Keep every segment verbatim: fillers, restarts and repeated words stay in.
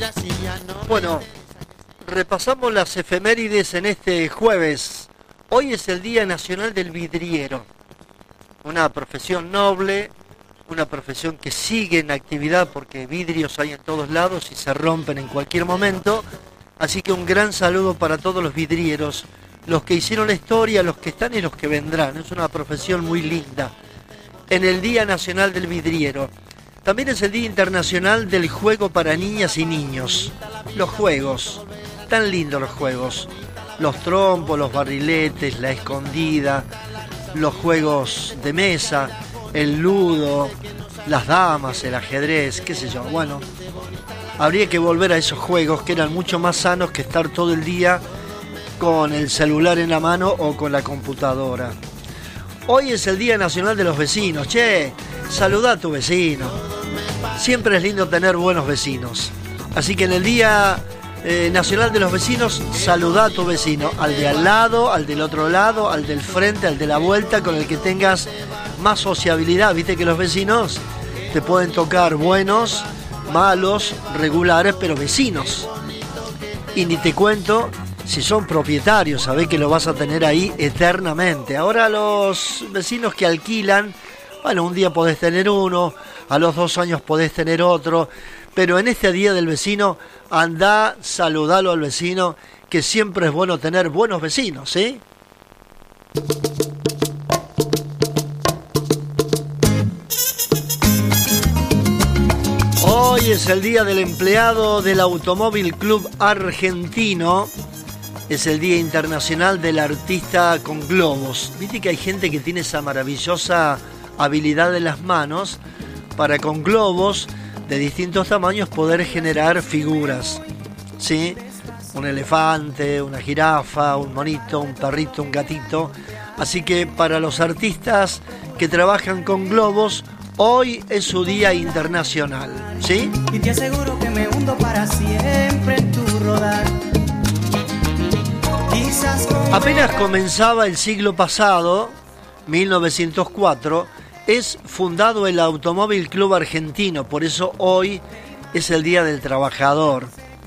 Bueno, repasamos las efemérides en este jueves. Hoy es el Día Nacional del Vidriero, una profesión noble, una profesión que sigue en actividad porque vidrios hay en todos lados y se rompen en cualquier momento. Así que un gran saludo para todos los vidrieros, los que hicieron la historia, los que están y los que vendrán. Es una profesión muy linda. En el Día Nacional del Vidriero. También es el Día Internacional del Juego para Niñas y Niños. Los juegos, tan lindos los juegos. Los trompos, los barriletes, la escondida, los juegos de mesa, el ludo, las damas, el ajedrez, qué sé yo. Bueno, habría que volver a esos juegos que eran mucho más sanos que estar todo el día con el celular en la mano o con la computadora. Hoy es el Día Nacional de los Vecinos. Che, saludá a tu vecino. Siempre es lindo tener buenos vecinos. Así que en el Día eh, Nacional de los Vecinos, saludá a tu vecino. Al de al lado, al del otro lado, al del frente, al de la vuelta, con el que tengas más sociabilidad. Viste que los vecinos te pueden tocar buenos, malos, regulares, pero vecinos. Y ni te cuento si son propietarios, sabés que lo vas a tener ahí eternamente. Ahora los vecinos que alquilan, bueno, un día podés tener uno, a los dos años podés tener otro, pero en este Día del Vecino, andá, saludalo al vecino, que siempre es bueno tener buenos vecinos, ¿sí? Hoy es el Día del Empleado del Automóvil Club Argentino. Es el Día Internacional del Artista con Globos. Viste que hay gente que tiene esa maravillosa habilidad en las manos para con globos de distintos tamaños poder generar figuras, ¿sí? Un elefante, una jirafa, un monito, un perrito, un gatito. Así que para los artistas que trabajan con globos, hoy es su Día Internacional, ¿sí? Y te aseguro que me hundo para siempre en tu rodar. Apenas comenzaba el siglo pasado, mil novecientos cuatro, es fundado el Automóvil Club Argentino, por eso hoy es el Día del Trabajador.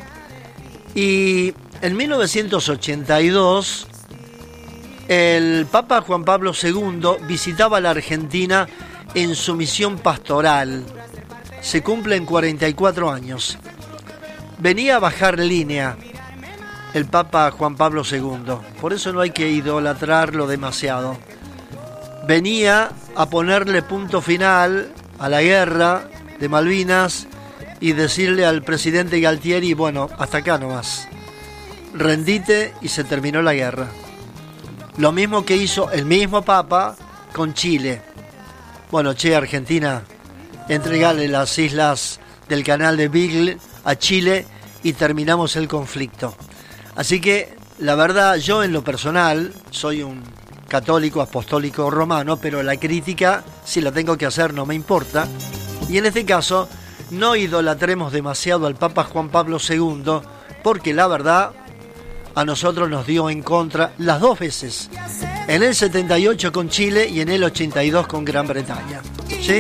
Y en mil novecientos ochenta y dos, el Papa Juan Pablo segundo visitaba la Argentina en su misión pastoral. Se cumplen cuarenta y cuatro años. Venía a bajar línea el Papa Juan Pablo segundo, por eso no hay que idolatrarlo demasiado. Venía a ponerle punto final a la guerra de Malvinas y decirle al presidente Galtieri, bueno, hasta acá nomás, rendite y se terminó la guerra. Lo mismo que hizo el mismo Papa con Chile. Bueno, che, Argentina, entregale las islas del canal de Beagle a Chile y terminamos el conflicto. Así que, la verdad, yo en lo personal soy un católico apostólico romano, pero la crítica, si la tengo que hacer, no me importa. Y en este caso, no idolatremos demasiado al Papa Juan Pablo segundo, porque la verdad, a nosotros nos dio en contra las dos veces. En el setenta y ocho con Chile y en el ochenta y dos con Gran Bretaña. ¿Sí?